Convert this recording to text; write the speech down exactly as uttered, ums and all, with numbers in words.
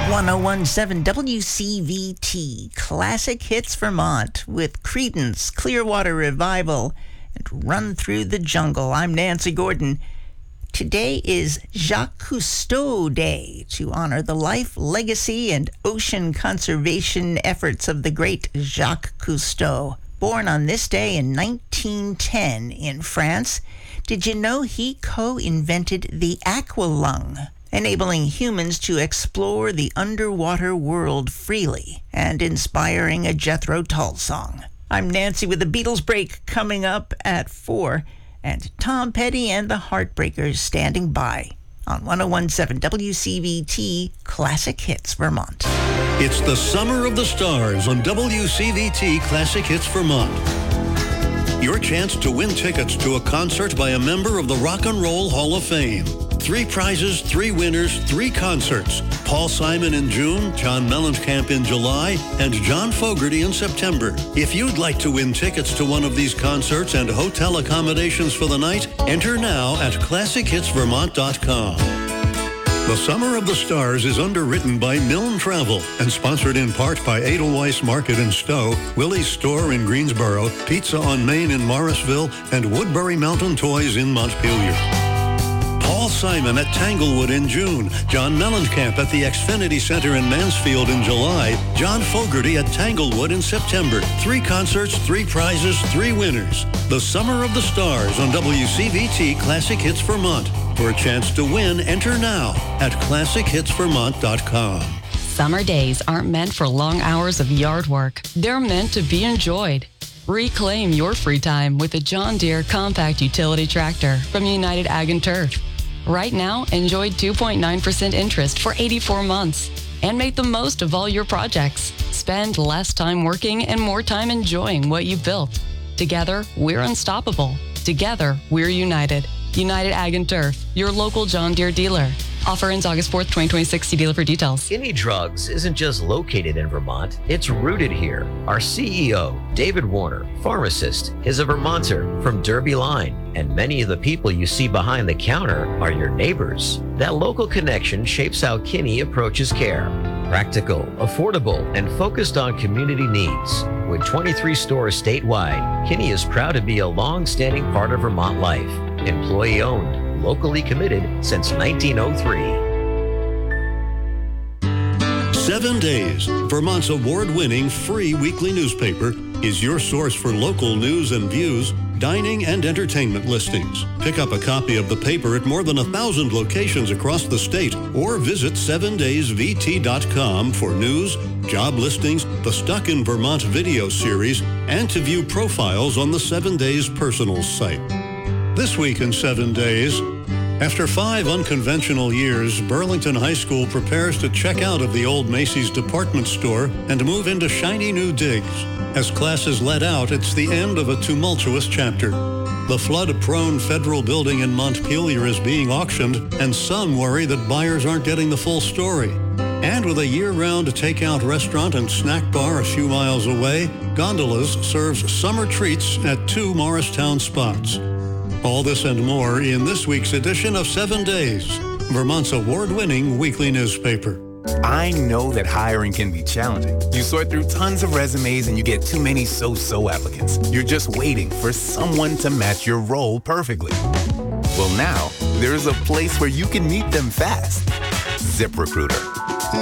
one oh one point seven W C V T, Classic Hits Vermont, with Creedence, Clearwater Revival, and Run Through the Jungle. I'm Nancy Gordon. Today is Jacques Cousteau Day, to honor the life, legacy, and ocean conservation efforts of the great Jacques Cousteau. Born on this day in nineteen ten in France, did you know he co-invented the aqualung, enabling humans to explore the underwater world freely and inspiring a Jethro Tull song? I'm Nancy with the Beatles Break coming up at four, and Tom Petty and the Heartbreakers standing by on one oh one point seven W C V T Classic Hits Vermont. It's the Summer of the Stars on W C V T Classic Hits Vermont. Your chance to win tickets to a concert by a member of the Rock and Roll Hall of Fame. Three prizes, three winners, three concerts. Paul Simon in June, John Mellencamp in July, and John Fogerty in September. If you'd like to win tickets to one of these concerts and hotel accommodations for the night, enter now at classic hits vermont dot com. The Summer of the Stars is underwritten by Milne Travel and sponsored in part by Edelweiss Market in Stowe, Willie's Store in Greensboro, Pizza on Main in Morrisville, and Woodbury Mountain Toys in Montpelier. Paul Simon at Tanglewood in June, John Mellencamp at the Xfinity Center in Mansfield in July, John Fogerty at Tanglewood in September. Three concerts, three prizes, three winners. The Summer of the Stars on W C V T Classic Hits Vermont. For a chance to win, enter now at classic hits vermont dot com. Summer days aren't meant for long hours of yard work. They're meant to be enjoyed. Reclaim your free time with the John Deere Compact Utility Tractor from United Ag and Turf. Right now, enjoy two point nine percent interest for eighty-four months and make the most of all your projects. Spend less time working and more time enjoying what you've built. Together, we're unstoppable. Together, we're united. United Ag and Turf, your local John Deere dealer. Offer ends August fourth, twenty twenty-six. See dealer for details. Skinny Drugs isn't just located in Vermont, it's rooted here. Our C E O, David Warner, pharmacist, is a Vermonter from Derby Line, and many of the people you see behind the counter are your neighbors. That local connection shapes how Kinney approaches care. Practical, affordable, and focused on community needs. With twenty-three stores statewide, Kinney is proud to be a long-standing part of Vermont life. Employee-owned, locally committed since nineteen oh three. Seven Days, Vermont's award-winning free weekly newspaper, is your source for local news and views, dining and entertainment listings. Pick up a copy of the paper at more than a thousand locations across the state, or visit seven days v t dot com for news, job listings, the Stuck in Vermont video series, and to view profiles on the Seven Days Personals site. This week in Seven Days, after five unconventional years, Burlington High School prepares to check out of the old Macy's department store and move into shiny new digs. As classes let out, it's the end of a tumultuous chapter. The flood-prone federal building in Montpelier is being auctioned, and some worry that buyers aren't getting the full story. And with a year-round takeout restaurant and snack bar a few miles away, Gondolas serves summer treats at two Morristown spots. All this and more in this week's edition of Seven Days, Vermont's award-winning weekly newspaper. I know that hiring can be challenging. You sort through tons of resumes and you get too many so-so applicants. You're just waiting for someone to match your role perfectly. Well, now, there's a place where you can meet them fast. ZipRecruiter.